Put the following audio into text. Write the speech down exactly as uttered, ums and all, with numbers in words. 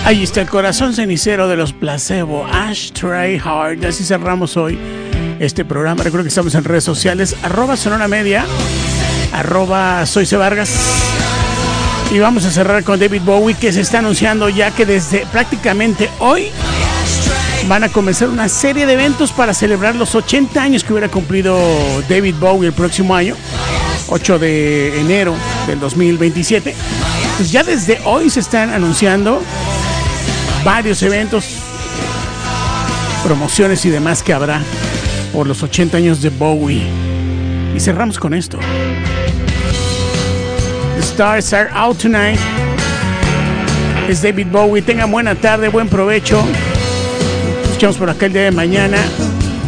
Ahí está el corazón cenicero de los Placebo, Ashtray Heart. Así cerramos hoy este programa. Recuerdo que estamos en redes sociales, arroba Sonora Media, arroba Soy C. Vargas. Y vamos a cerrar con David Bowie, que se está anunciando ya que desde prácticamente hoy van a comenzar una serie de eventos para celebrar los ochenta años que hubiera cumplido David Bowie el próximo año, ocho de enero del dos mil veintisiete. Pues ya desde hoy se están anunciando varios eventos, promociones y demás que habrá por los ochenta años de Bowie. Y cerramos con esto. The Stars Are Out Tonight. Es David Bowie. Tengan buena tarde, buen provecho. Nos escuchamos por acá el día de mañana.